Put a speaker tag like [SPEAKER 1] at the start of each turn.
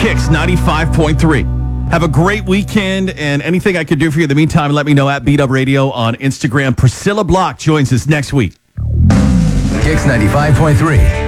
[SPEAKER 1] Kicks 95.3. Have a great weekend, and anything I could do for you in the meantime, let me know at Beat Up Radio on Instagram. Priscilla Block joins us next week.
[SPEAKER 2] Kicks 95.3.